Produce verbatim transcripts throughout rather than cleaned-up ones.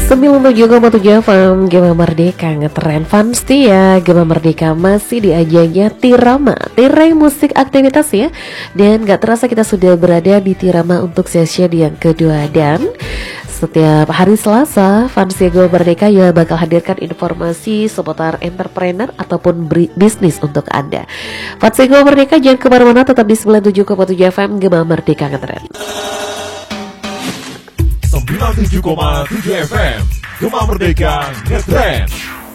sembilan puluh tujuh koma tujuh F M Gema Merdeka ngetren Fansti ya. Gema Merdeka masih diajanya Tirama, tirai musik aktivitas ya. Dan gak terasa kita sudah berada di Tirama untuk session yang kedua. Dan setiap hari Selasa Fansi Gema Merdeka ya bakal hadirkan informasi seputar entrepreneur ataupun bisnis untuk Anda. Fansi Gema Merdeka jangan kemana-mana, tetap di sembilan puluh tujuh koma tujuh F M Gema Merdeka ngetren sembilan puluh tujuh koma tujuh F M Gema Merdeka ngetren.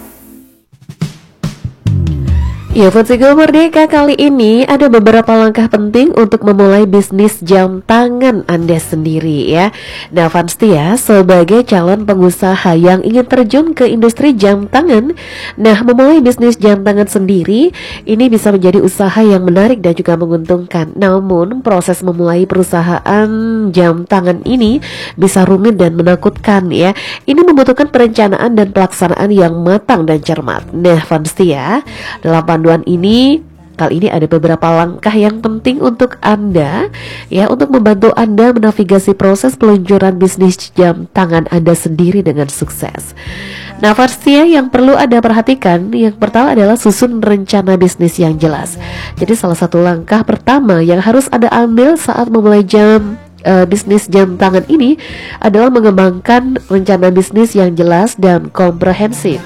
Ya, Fansi Gema Merdeka kali ini ada beberapa langkah penting untuk memulai bisnis jam tangan Anda sendiri ya. Nah, Fansi ya, sebagai calon pengusaha yang ingin terjun ke industri jam tangan, nah memulai bisnis jam tangan sendiri ini bisa menjadi usaha yang menarik dan juga menguntungkan. Namun proses memulai perusahaan jam tangan ini bisa rumit dan menakutkan ya. Ini membutuhkan perencanaan dan pelaksanaan yang matang dan cermat. Nah, Fansi ya, dalam panduan ini kali ini ada beberapa langkah yang penting untuk Anda ya, untuk membantu Anda menavigasi proses peluncuran bisnis jam tangan Anda sendiri dengan sukses. Nah, Farsia yang perlu Anda perhatikan, yang pertama adalah susun rencana bisnis yang jelas. Jadi salah satu langkah pertama yang harus Anda ambil saat memulai jam Uh, bisnis jam tangan ini adalah mengembangkan rencana bisnis yang jelas dan komprehensif.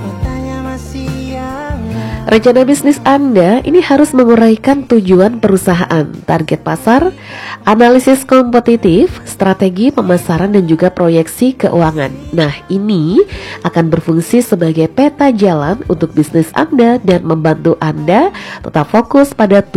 Rencana bisnis Anda ini harus menguraikan tujuan perusahaan, target pasar, analisis kompetitif, strategi pemasaran, dan juga proyeksi keuangan. Nah, ini akan berfungsi sebagai peta jalan untuk bisnis Anda dan membantu Anda tetap fokus pada tujuan